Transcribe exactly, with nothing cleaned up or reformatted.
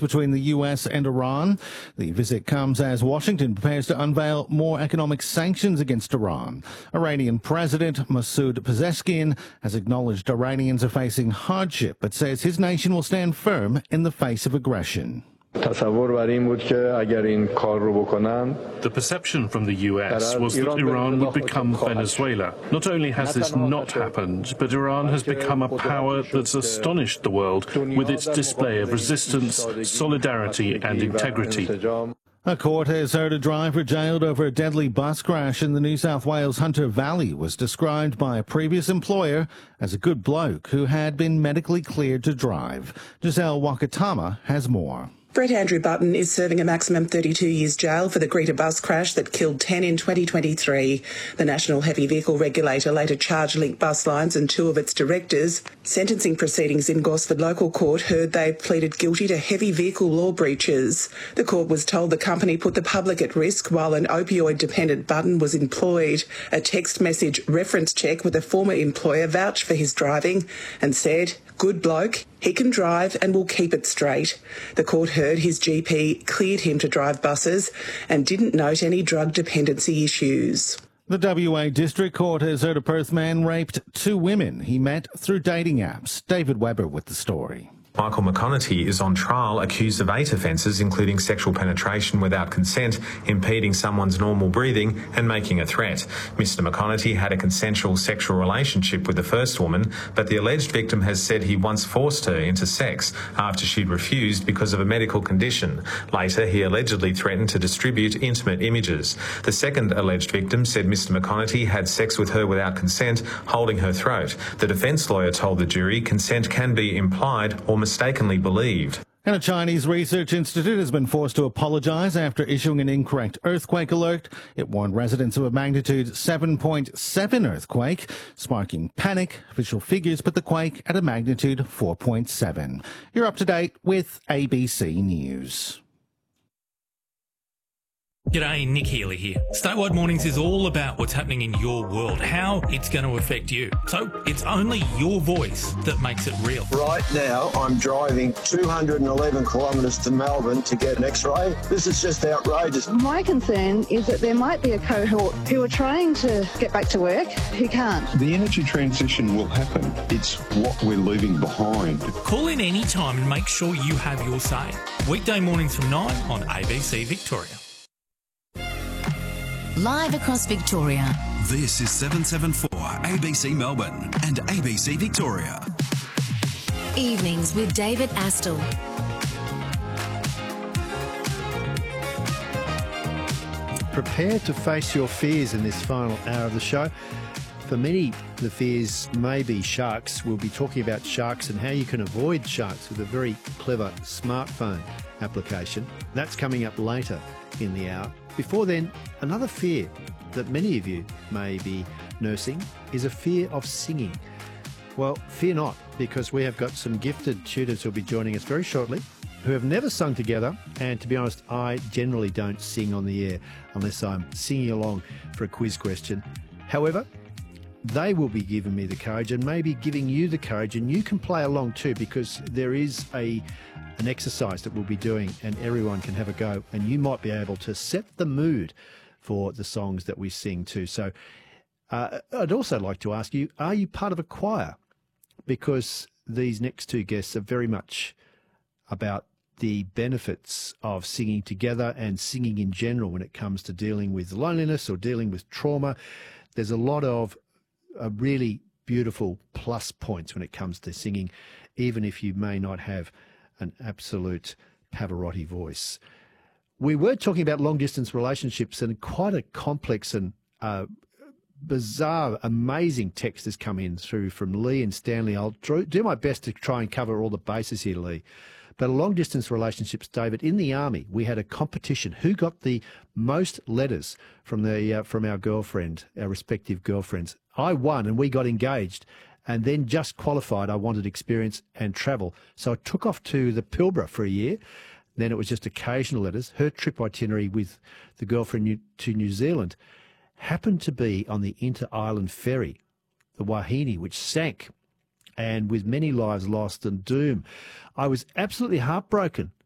between the U S and Iran. The visit comes as Washington prepares to unveil more economic sanctions against Iran. Iranian President Masoud Pezeshkian has acknowledged Iranians are facing hardship, but says his nation will stand firm in the face of aggression. The perception from the U S was that Iran would become Venezuela. Not only has this not happened, but Iran has become a power that's astonished the world with its display of resistance, solidarity and integrity. A court has heard a driver jailed over a deadly bus crash in the New South Wales Hunter Valley was described by a previous employer as a good bloke who had been medically cleared to drive. Giselle Wakatama has more. Brett Andrew Button is serving a maximum thirty-two years jail for the Greta bus crash that killed ten in twenty twenty-three. The National Heavy Vehicle Regulator later charged Link Bus Lines and two of its directors. Sentencing proceedings in Gosford Local Court heard they pleaded guilty to heavy vehicle law breaches. The court was told the company put the public at risk while an opioid-dependent Button was employed. A text message reference check with a former employer vouched for his driving and said, "Good bloke, he can drive and will keep it straight." The court heard his G P cleared him to drive buses and didn't note any drug dependency issues. The W A District Court has heard a Perth man raped two women he met through dating apps. David Webber with the story. Michael McConaughey is on trial accused of eight offences, including sexual penetration without consent, impeding someone's normal breathing and making a threat. Mister McConaughey had a consensual sexual relationship with the first woman, but the alleged victim has said he once forced her into sex after she'd refused because of a medical condition. Later, he allegedly threatened to distribute intimate images. The second alleged victim said Mister McConaughey had sex with her without consent, holding her throat. The defence lawyer told the jury consent can be implied or mistakenly believed. And a Chinese research institute has been forced to apologise after issuing an incorrect earthquake alert. It warned residents of a magnitude seven point seven earthquake, sparking panic. Official figures put the quake at a magnitude four point seven. You're up to date with A B C News. G'day, Nick Healy here. Statewide Mornings is all about what's happening in your world, how it's going to affect you. So it's only your voice that makes it real. Right now, I'm driving two hundred eleven kilometres to Melbourne to get an X-ray. This is just outrageous. My concern is that there might be a cohort who are trying to get back to work who can't. The energy transition will happen. It's what we're leaving behind. Call in any time and make sure you have your say. Weekday mornings from nine on A B C Victoria. Live across Victoria. This is seven seven four A B C Melbourne and A B C Victoria. Evenings with David Astle. Prepare to face your fears in this final hour of the show. For many, the fears may be sharks. We'll be talking about sharks and how you can avoid sharks with a very clever smartphone application. That's coming up later in the hour. Before then, another fear that many of you may be nursing is a fear of singing. Well, fear not, because we have got some gifted tutors who'll be joining us very shortly who have never sung together, and to be honest, I generally don't sing on the air unless I'm singing along for a quiz question. However, they will be giving me the courage and maybe giving you the courage, and you can play along too, because there is a an exercise that we'll be doing and everyone can have a go, and you might be able to set the mood for the songs that we sing too. So uh, I'd also like to ask you, are you part of a choir? Because these next two guests are very much about the benefits of singing together and singing in general when it comes to dealing with loneliness or dealing with trauma. There's a lot of uh, really beautiful plus points when it comes to singing, even if you may not have an absolute Pavarotti voice. We were talking about long-distance relationships, and quite a complex and uh, bizarre, amazing text has come in through from Lee and Stanley. I'll do my best to try and cover all the bases here, Lee. But long-distance relationships, David, in the Army, we had a competition. Who got the most letters from the uh, from our girlfriend, our respective girlfriends? I won, and we got engaged. And then just qualified, I wanted experience and travel. So I took off to the Pilbara for a year. Then it was just occasional letters. Her trip itinerary with the girlfriend to New Zealand happened to be on the inter-island ferry, the Wahine, which sank, and with many lives lost and doom. I was absolutely heartbroken